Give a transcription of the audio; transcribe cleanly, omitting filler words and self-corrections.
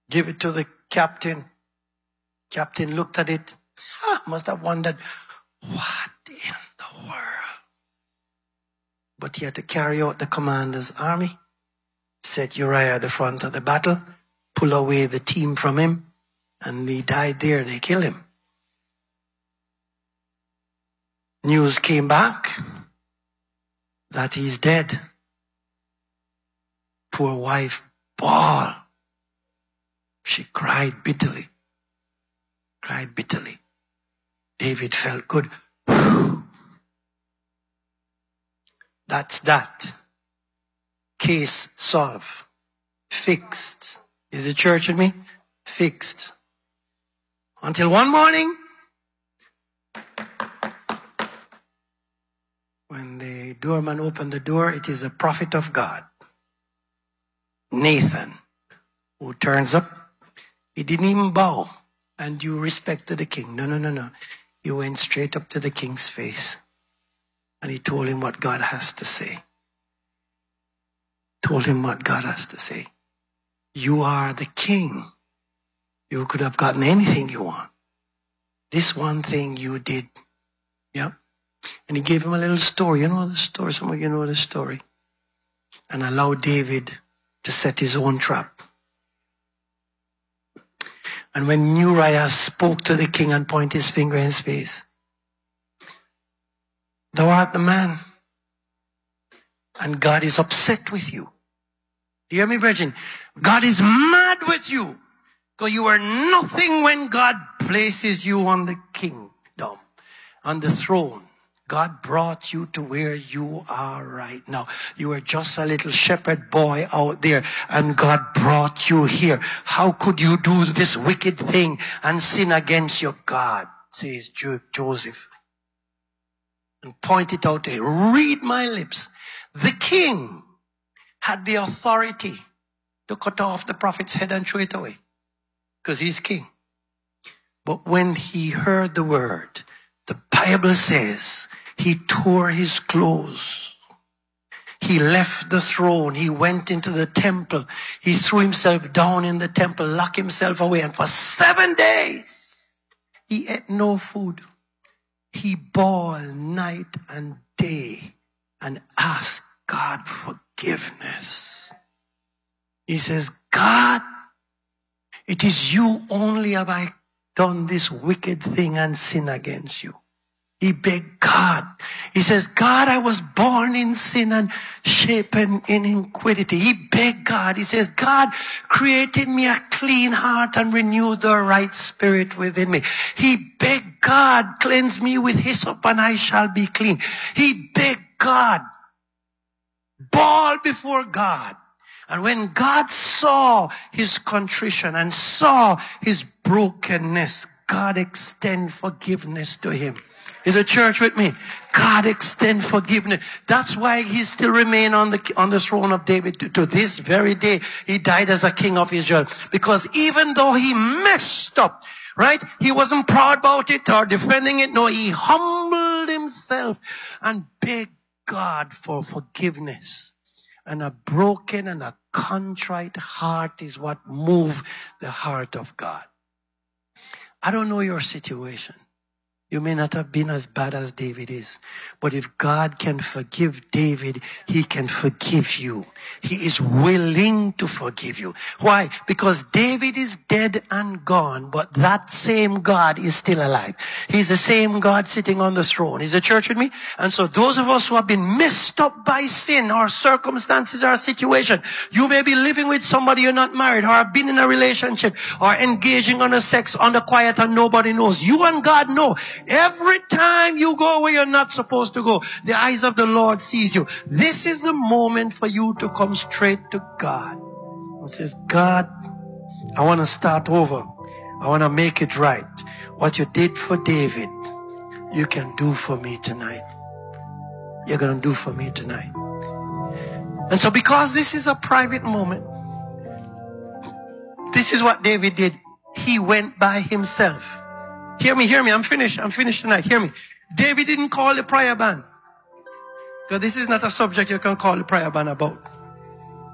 Give it to the captain. Captain looked at it. Must have wondered, what in the world? But he had to carry out the commander's army. Set Uriah at the front of the battle. Pull away the team from him. And he died there. They killed him. News came back that he's dead. Poor wife bawled. She cried bitterly. Cried bitterly. David felt good. Whew. That's that. Case solved. Fixed. Is the church with me? Fixed. Until one morning, when the doorman opened the door, it is a prophet of God, Nathan, who turns up. He didn't even bow and due respect to the king. No. He went straight up to the king's face and he told him what God has to say. Told him what God has to say. You are the king. You could have gotten anything you want. This one thing you did. Yeah. And he gave him a little story. You know the story. Some of you know the story. And allowed David to set his own trap. And when Uriah spoke to the king and pointed his finger in his face, thou art the man. And God is upset with you. Do you hear me, brethren? God is mad with you. Because you are nothing when God places you on the kingdom, on the throne. God brought you to where you are right now. You were just a little shepherd boy out there, and God brought you here. How could you do this wicked thing and sin against your God, says Joseph. And point it out there. Read my lips. The king had the authority to cut off the prophet's head and throw it away, because he's king. But when he heard the word, the Bible says he tore his clothes. He left the throne. He went into the temple. He threw himself down in the temple, locked himself away. And for 7 days, he ate no food. He bawled night and day and asked God forgiveness. He says, God, it is you only have I done this wicked thing and sin against you. He begged God. He says, God, I was born in sin and shapen in iniquity. He begged God. He says, God, create in me a clean heart and renew the right spirit within me. He begged God, cleanse me with hyssop and I shall be clean. He begged God, bawl before God. And when God saw his contrition and saw his brokenness, God extended forgiveness to him. Is the church with me? God extend forgiveness. That's why he still remain on the throne of David to this very day. He died as a king of Israel. Because even though he messed up, right? He wasn't proud about it or defending it. No, he humbled himself and begged God for forgiveness. And a broken and a contrite heart is what moves the heart of God. I don't know your situation. You may not have been as bad as David is. But if God can forgive David, he can forgive you. He is willing to forgive you. Why? Because David is dead and gone, but that same God is still alive. He's the same God sitting on the throne. Is the church with me? And so those of us who have been messed up by sin or circumstances or situation, you may be living with somebody you're not married, or have been in a relationship, or engaging on a sex on the quiet and nobody knows. You and God know. Every time you go where you're not supposed to go, the eyes of the Lord sees you. This is the moment for you to come straight to God. And says, God, I want to start over. I want to make it right. What you did for David, you can do for me tonight. You're going to do for me tonight. And so because this is a private moment, this is what David did. He went by himself. Hear me. I'm finished tonight. Hear me. David didn't call the prayer band. Because this is not a subject you can call the prayer band about.